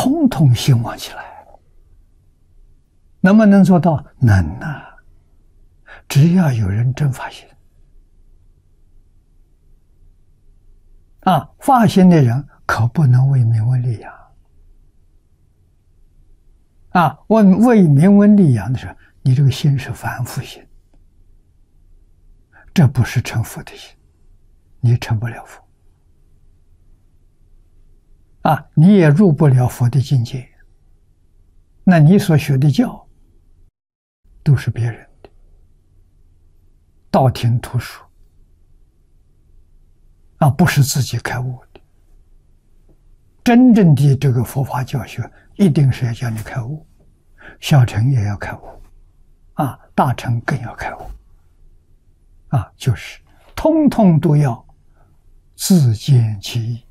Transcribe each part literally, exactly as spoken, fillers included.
统统兴旺起来。能不能做到？能啊！只要有人真发心啊，发心的人可不能为名闻利养啊！为为名闻利养的时候，你这个心是凡夫心，这不是成佛的心，你成不了佛啊，你也入不了佛的境界。那你所学的教都是别人的，道听途说啊，不是自己开悟的。真正的这个佛法教学，一定是要叫你开悟，小乘也要开悟啊，大乘更要开悟啊，就是通通都要自见其意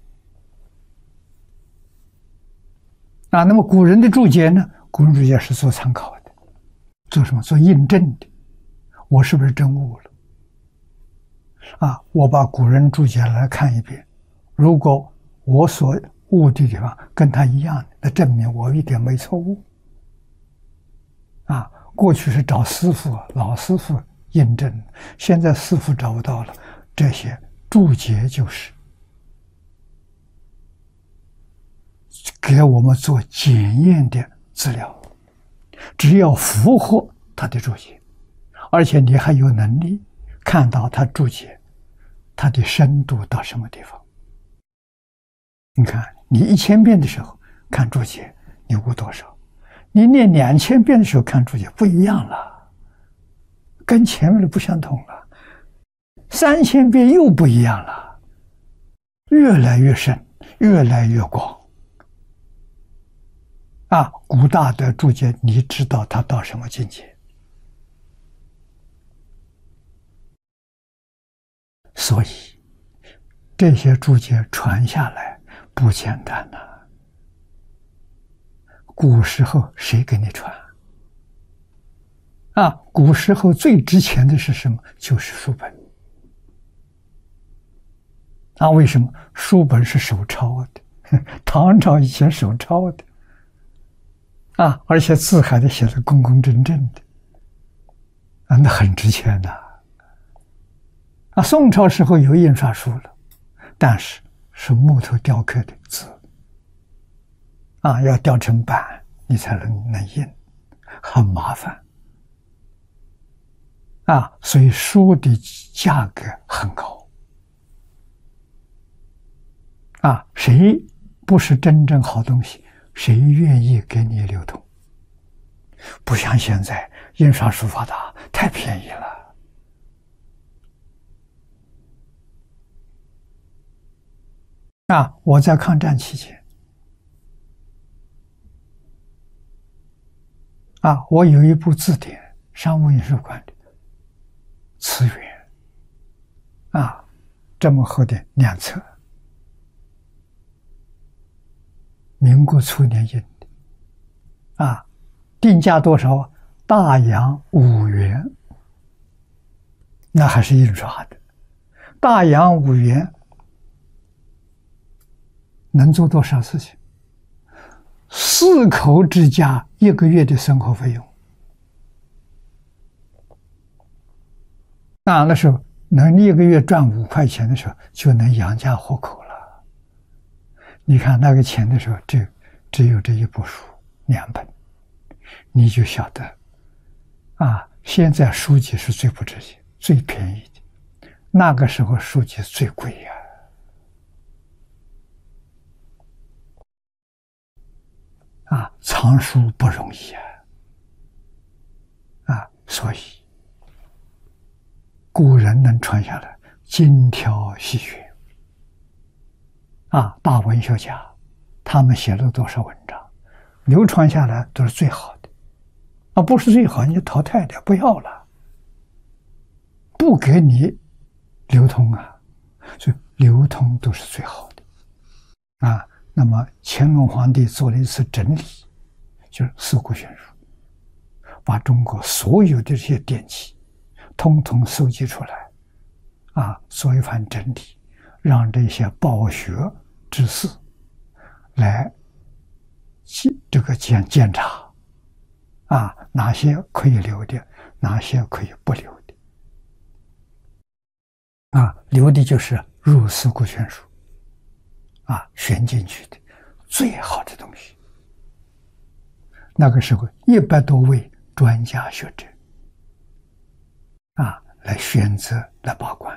啊。那么古人的注解呢？古人注解是做参考的，做什么？做印证的。我是不是真悟了？啊，我把古人注解来看一遍，如果我所悟的地方跟他一样，那证明我一点没错误。啊，过去是找师父、老师傅印证，现在师父找不到了，这些注解就是给我们做检验的资料，只要符合他的注解，而且你还有能力看到他注解它的深度到什么地方。你看你一千遍的时候看注解你悟多少，你念两千遍的时候看注解不一样了，跟前面的不相同了，三千遍又不一样了，越来越深，越来越广啊！古大德注解你知道他到什么境界，所以这些注解传下来不简单呐、啊。古时候谁给你传啊？古时候最值钱的是什么？就是书本啊！为什么？书本是手抄的，唐朝以前手抄的啊，而且字还得写得工工整整的啊，那很值钱的啊。宋朝时候有印刷术了，但是是木头雕刻的字啊，要雕成板你才能能印，很麻烦啊，所以书的价格很高啊。谁不是真正好东西，谁愿意给你流通？不像现在印刷术发达，太便宜了啊。我在抗战期间啊，我有一部字典，商务印书馆的词源啊，这么厚的两册，民国初年印的啊，定价多少？大洋五元，那还是印刷的。大洋五元能做多少事情？四口之家一个月的生活费用啊，那时候能一个月赚五块钱的时候，就能养家活口了。你看那个钱的时候，只只有这一部书两本，你就晓得啊，现在书籍是最不值钱、最便宜的，那个时候书籍最贵呀、啊。啊，藏书不容易啊！啊，所以古人能传下来，精挑细选啊，大文学家他们写了多少文章，流传下来都是最好的啊，不是最好你就淘汰掉，不要了，不给你流通啊，所以流通都是最好的啊。那么乾隆皇帝做了一次整理，就是四库全书，把中国所有的这些典籍通通收集出来啊，做一番整理，让这些饱学之士来个检检查，啊，哪些可以留的，哪些可以不留的，啊，留的就是入四库全书，啊，选进去的最好的东西。那个时候一百多位专家学者，啊，来选择来把关，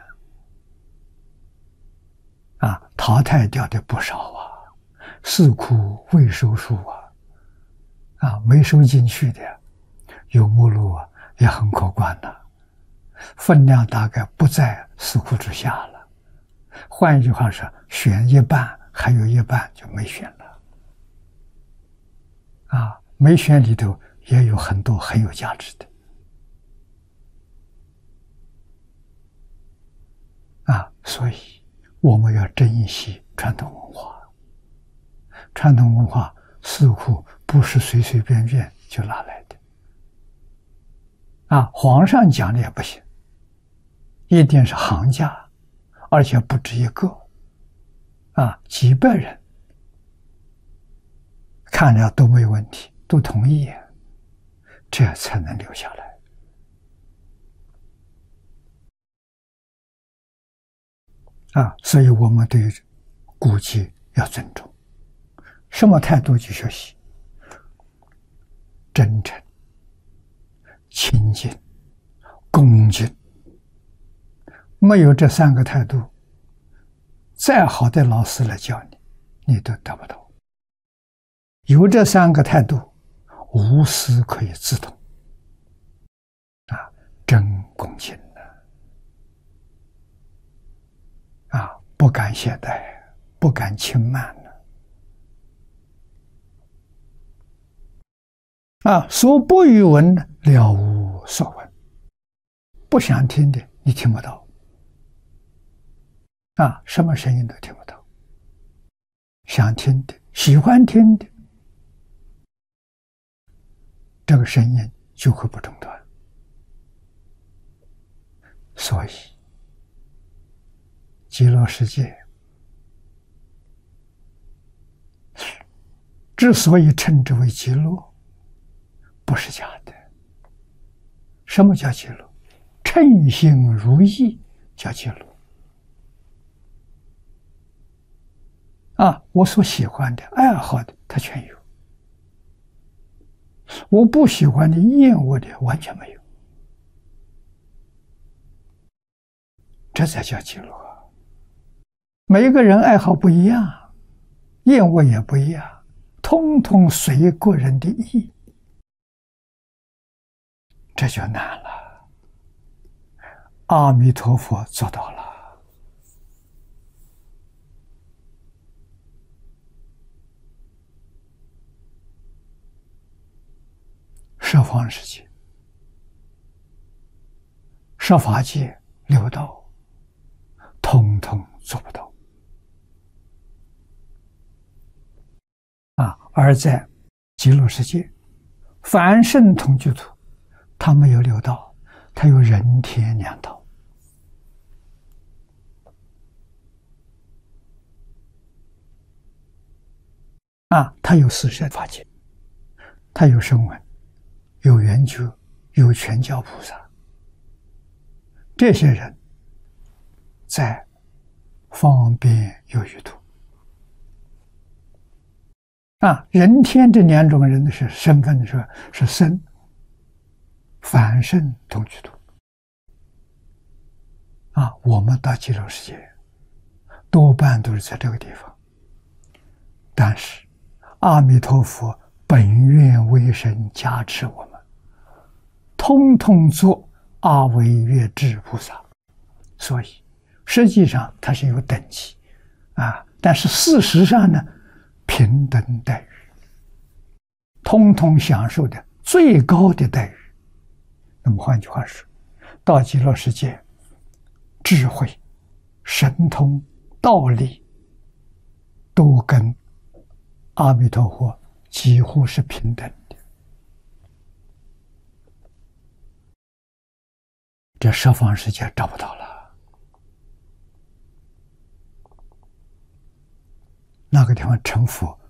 啊，淘汰掉的不少啊，四库未收书啊，啊，没收进去的有目录啊，也很可观的，分量大概不在四库之下了。换一句话说，选一半，还有一半就没选了，啊，没选里头也有很多很有价值的。啊，所以我们要珍惜传统文化。传统文化似乎不是随随便便就拿来的。啊，皇上讲的也不行，一定是行家，而且不止一个，啊，几百人看了都没问题，都同意，这才能留下来。啊，所以我们对古籍要尊重。什么态度去学习？真诚、亲近、恭敬。没有这三个态度，再好的老师来教你，你都得不到。有这三个态度，无师可以自通。啊，真恭敬的，啊，不敢懈怠，不敢轻慢的。啊，所不与闻了无所闻，不想听的你听不到，啊，什么声音都听不到。想听的、喜欢听的，这个声音就会不中断。所以，极乐世界之所以称之为极乐，不是假的。什么叫极乐？称心如意叫极乐。啊，我所喜欢的、爱好的，它全有；我不喜欢的、厌恶的，完全没有。这才叫极乐。每一个人爱好不一样，厌恶也不一样，通通随个人的意。这就难了。阿弥陀佛做到了。十方世界、十法界、六道，通通做不到。啊，而在极乐世界，凡圣同居土，他没有六道，他有人天两道。啊，他有四摄法界，他有声闻，有圆觉，有全教菩萨。这些人在方便有余土。啊，人天这两种人的是身份是是僧，凡圣同居土。啊，我们到极乐世界多半都是在这个地方。但是阿弥陀佛本愿威神加持我们，通通做阿惟越致菩萨。所以实际上它是有等级啊，但是事实上呢，平等待遇，通通享受的最高的待遇。那么换句话说，到极乐世界，智慧、神通、道理都跟阿弥陀佛几乎是平等的。这十方世界找不到了。那个地方成佛